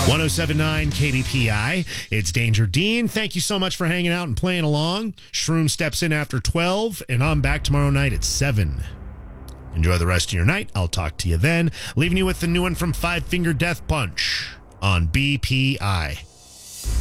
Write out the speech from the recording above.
1079 KDPI. It's Danger Dean. Thank you so much for hanging out and playing along. Shroom steps in after 12, and I'm back tomorrow night at 7. Enjoy the rest of your night. I'll talk to you then. Leaving you with the new one from Five Finger Death Punch on BPI.